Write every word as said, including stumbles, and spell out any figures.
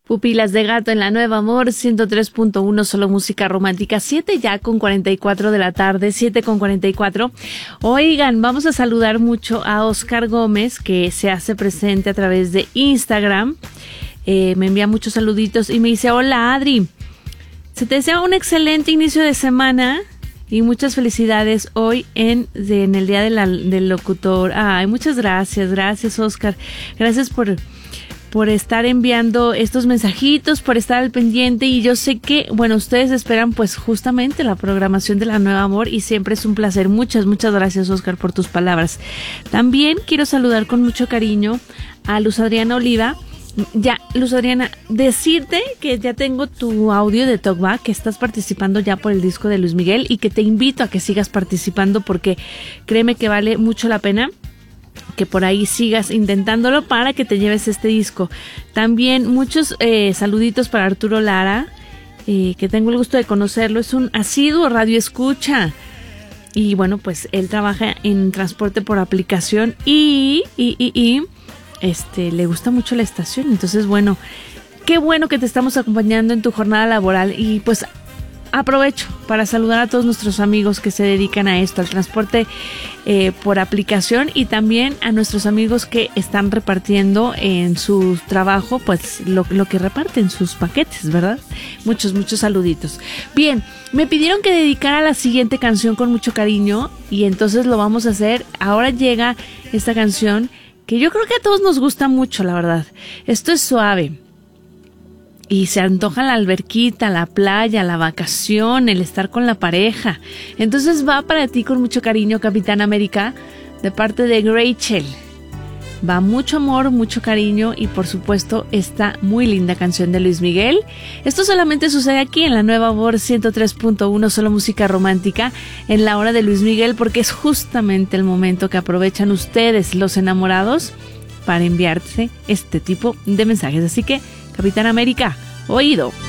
Pupilas de Gato en la Nueva Amor, ciento tres punto uno, solo música romántica, siete ya con cuarenta y cuatro de la tarde, siete con cuarenta y cuatro. Oigan, vamos a saludar mucho a Oscar Gómez, que se hace presente a través de Instagram. Eh, me envía muchos saluditos y me dice, hola Adri, se te desea un excelente inicio de semana y muchas felicidades hoy en, de, en el Día de la, del Locutor. Ay, muchas gracias, gracias Oscar, gracias por... por estar enviando estos mensajitos, por estar al pendiente, y yo sé que, bueno, ustedes esperan pues justamente la programación de la Nueva Amor y siempre es un placer. Muchas, muchas gracias Oscar por tus palabras. También quiero saludar con mucho cariño a Luz Adriana Oliva. Ya, Luz Adriana, decirte que ya tengo tu audio de Talkback, que estás participando ya por el disco de Luis Miguel y que te invito a que sigas participando porque créeme que vale mucho la pena que por ahí sigas intentándolo para que te lleves este disco. También muchos eh, saluditos para Arturo Lara, eh, que tengo el gusto de conocerlo, es un asiduo radio escucha. Y bueno, pues él trabaja en transporte por aplicación y, y, y, y este, le gusta mucho la estación. Entonces, bueno, qué bueno que te estamos acompañando en tu jornada laboral y pues aprovecho para saludar a todos nuestros amigos que se dedican a esto, al transporte eh, por aplicación, y también a nuestros amigos que están repartiendo en su trabajo, pues lo, lo que reparten, sus paquetes, ¿verdad? Muchos, muchos saluditos. Bien, me pidieron que dedicara la siguiente canción con mucho cariño y entonces lo vamos a hacer. Ahora llega esta canción que yo creo que a todos nos gusta mucho, la verdad. Esto es Suave. Y se antoja la alberquita, la playa, la vacación, el estar con la pareja. Entonces va para ti con mucho cariño, Capitán América, de parte de Rachel. Va mucho amor, mucho cariño y por supuesto esta muy linda canción de Luis Miguel. Esto solamente sucede aquí en la Nueva Amor ciento tres punto uno, solo música romántica, en la hora de Luis Miguel, porque es justamente el momento que aprovechan ustedes, los enamorados, para enviarse este tipo de mensajes. Así que, Capitán América, oído.